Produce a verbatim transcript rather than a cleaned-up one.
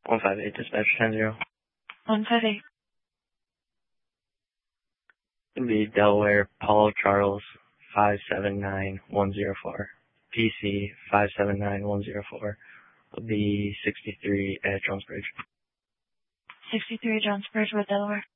one five eight, dispatch ten zero. one five eight. It'll be Delaware Paul Charles five seven nine one zero four. P C five seven nine one zero four. It'll be sixty-three at Jones Bridge. sixty-three at Jones Bridge with Delaware.